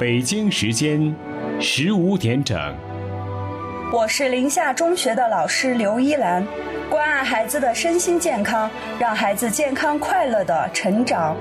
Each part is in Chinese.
北京时间15点整。 我是临夏中学的老师刘依兰，关爱孩子的身心健康，让孩子健康快乐的成长。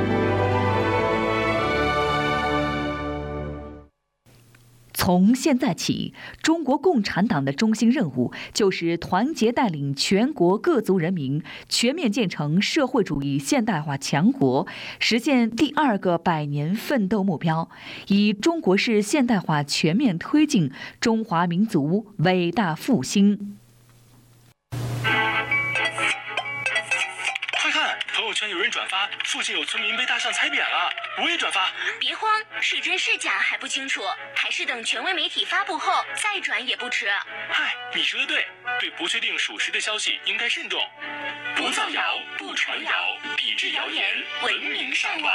从现在起，中国共产党的中心任务就是团结带领全国各族人民全面建成社会主义现代化强国，实现第2个100年奋斗目标，以中国式现代化全面推进中华民族伟大复兴。 朋友圈有人转发，附近有村民被大象踩扁了，我也转发。 别慌，是真是假还不清楚，还是等权威媒体发布后再转也不迟。 嗨，你说的对，对不确定属实的消息应该慎重，不造谣，不传谣，抵制谣言，文明上网。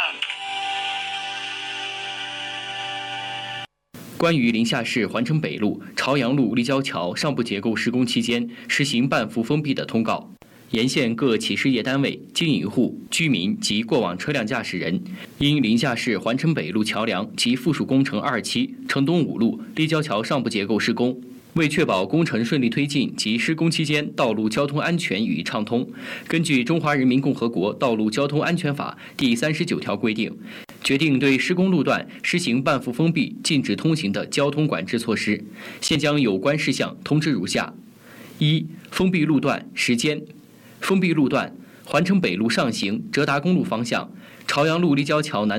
关于临夏市环城北路、朝阳路立交桥上部结构施工期间实行半幅封闭的通告。沿线各企事业单位、经营户、居民及过往车辆驾驶人，因临夏市环城北路桥梁及附属工程2期城东5路立交桥上部结构施工，为确保工程顺利推进及施工期间道路交通安全与畅通，根据《中华人民共和国道路交通安全法》第39条规定，决定对施工路段实行半幅封闭、禁止通行的交通管制措施。现将有关事项通知如下：1、封闭路段时间。封闭路段：环城北路上行折达公路方向，朝阳路立交桥南